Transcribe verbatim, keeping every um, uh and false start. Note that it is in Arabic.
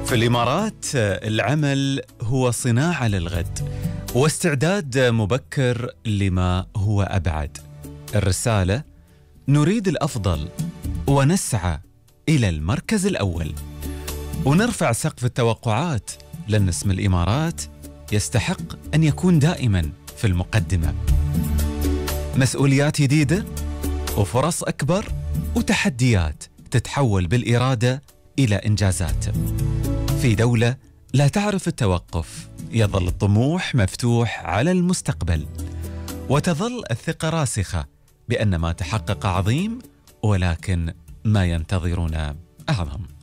في الإمارات العمل هو صناعة للغد واستعداد مبكر لما هو أبعد. الرسالة: نريد الأفضل ونسعى إلى المركز الأول، ونرفع سقف التوقعات لأن اسم الإمارات يستحق أن يكون دائما في المقدمة. مسؤوليات جديدة وفرص أكبر وتحديات تتحول بالإرادة إلى إنجازات. في دولة لا تعرف التوقف، يظل الطموح مفتوح على المستقبل، وتظل الثقة راسخة بأن ما تحقق عظيم، ولكن ما ينتظرنا أعظم.